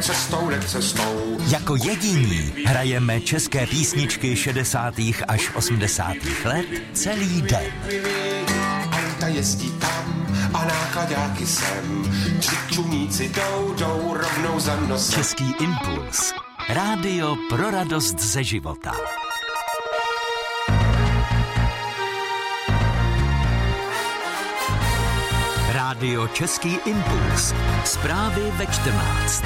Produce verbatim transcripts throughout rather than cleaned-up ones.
Cestou, cestou. Jako jediní hrajeme české písničky šedesátých až osmdesátých let celý den. Auta jezdí tam a nákladáky sem. Čuníci jdou, jdou rovnou za nosem. Český impuls. Rádio pro radost ze života. Rádio Český impuls. Zprávy ve čtrnáct.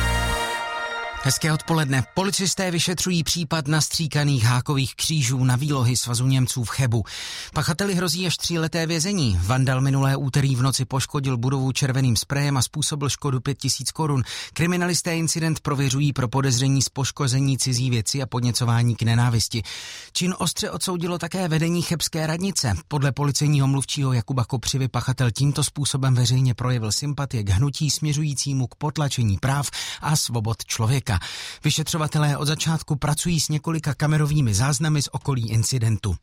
Hezké odpoledne. Policisté vyšetřují případ nastříkaných hákových křížů na výlohy Svazu Němců v Chebu. Pachateli hrozí až tříleté vězení. Vandal minulé úterý v noci poškodil budovu červeným sprejem a způsobil škodu pět tisíc korun. Kriminalisté incident prověřují pro podezření z poškození cizí věci a podněcování k nenávisti. Čin ostře odsoudilo také vedení chebské radnice. Podle policejního mluvčího Jakuba Kopřivy pachatel tímto způsobem veřejně projevil sympatie k hnutí směřujícímu k potlačení práv a svobod člověka. Vyšetřovatelé od začátku pracují s několika kamerovými záznamy z okolí incidentu.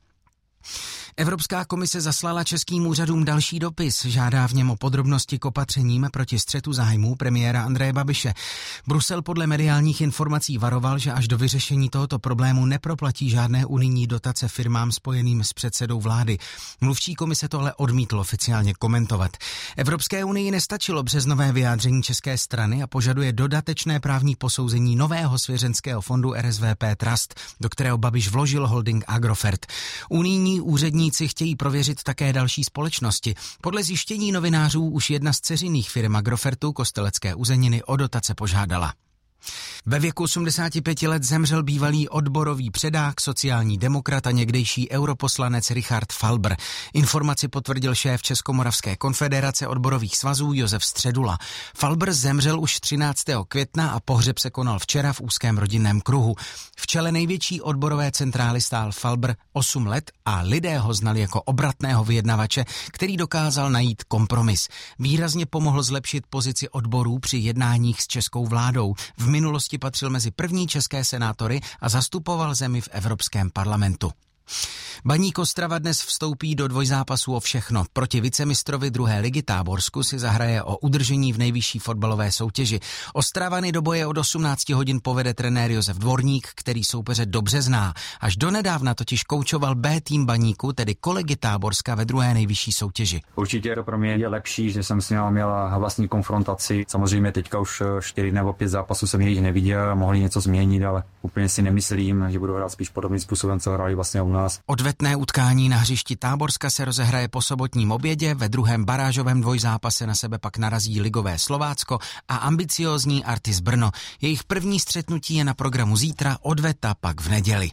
Evropská komise zaslala českým úřadům další dopis, žádá v něm o podrobnosti k opatřením proti střetu zájmů premiéra Andreje Babiše. Brusel podle mediálních informací varoval, že až do vyřešení tohoto problému neproplatí žádné unijní dotace firmám spojeným s předsedou vlády. Mluvčí komise to ale odmítl oficiálně komentovat. Evropské unii nestačilo březnové vyjádření české strany a požaduje dodatečné právní posouzení nového svěřenského fondu R S V P Trust, do kterého Babiš vložil holding Agrofert. Unijní úředníci chtějí prověřit také další společnosti. Podle zjištění novinářů už jedna z dceřinných firm Agrofertu, Kostelecké uzeniny, o dotace požádala. Ve věku osmdesáti pěti let zemřel bývalý odborový předák, sociální demokrat a někdejší europoslanec Richard Falber. Informaci potvrdil šéf Českomoravské konfederace odborových svazů Josef Středula. Falber zemřel už třináctého května a pohřeb se konal včera v úzkém rodinném kruhu. V čele největší odborové centrály stál Falber osm let a lidé ho znali jako obratného vyjednavače, který dokázal najít kompromis. Výrazně pomohl zlepšit pozici odborů při jednáních s českou vládou. V minulosti patřil mezi první české senátory a zastupoval zemi v Evropském parlamentu. Baník Ostrava dnes vstoupí do dvojzápasu o všechno. Proti vicemistrovi druhé ligy Táborsku si zahraje o udržení v nejvyšší fotbalové soutěži. Ostravany do boje od osmnácti hodin povede trenér Josef Dvorník, který soupeře dobře zná. Až donedávna totiž koučoval B tým Baníku, tedy kolegy Táborska ve druhé nejvyšší soutěži. Určitě pro mě je lepší, že jsem s ním měl vlastní konfrontaci. Samozřejmě teďka už čtyři nebo pět zápasů jsem jejich neviděl a mohli něco změnit, ale úplně si nemyslím, že budu hrát spíš podobným způsobem, co hráli vlastně u nás. Odvetné utkání na hřišti Táborska se rozehraje po sobotním obědě, ve druhém barážovém dvojzápase na sebe pak narazí ligové Slovácko a ambiciózní Artis Brno. Jejich první střetnutí je na programu zítra, odveta pak v neděli.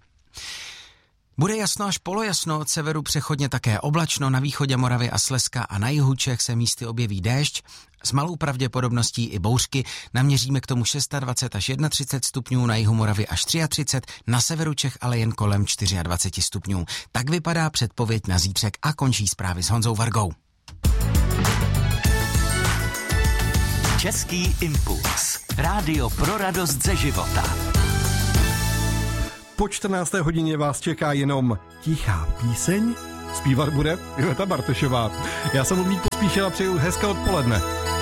Bude jasno až polojasno, od severu přechodně také oblačno, na východě Moravy a Slezska a na jihu Čech se místy objeví déšť. S malou pravděpodobností i bouřky, naměříme k tomu dvacet šest až třicet jedna stupňů, na jihu Moravy až třicet tři, na severu Čech ale jen kolem dvacet čtyři stupňů. Tak vypadá předpověď na zítřek a končí zprávy s Honzou Vargou. Český impuls. Rádio pro radost ze života. Po čtrnácté hodině vás čeká jenom tichá píseň. Zpívat bude Iveta Bartošová. Já jsem Ludvík Pospíšil a přeju hezké odpoledne.